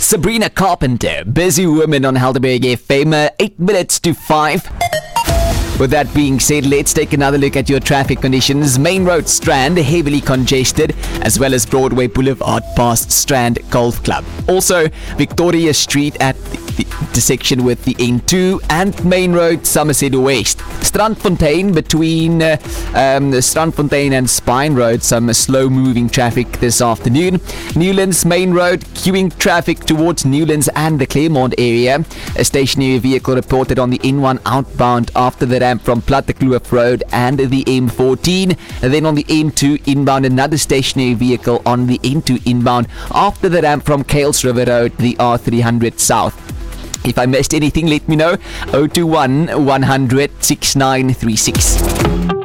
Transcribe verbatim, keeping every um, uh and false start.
Sabrina Carpenter, Busy Woman on Helderberg F M, uh, eight minutes to five. With that being said, let's take another look at your traffic conditions. Main Road Strand, heavily congested, as well as Broadway Boulevard past Strand Golf Club. Also, Victoria Street at the intersection with the N two and Main Road Somerset West. Strandfontein between uh, um, Strandfontein and Spine Road, some slow-moving traffic this afternoon. Newlands Main Road, queuing traffic towards Newlands and the Claremont area. A stationary vehicle reported on the N one outbound after the ramp from Plattekloof Road and the M fourteen. And then on the M two inbound, another stationary vehicle on the N two inbound after the ramp from Kales River Road, the R three hundred South. If I missed anything, let me know. zero two one, one hundred, six nine three six.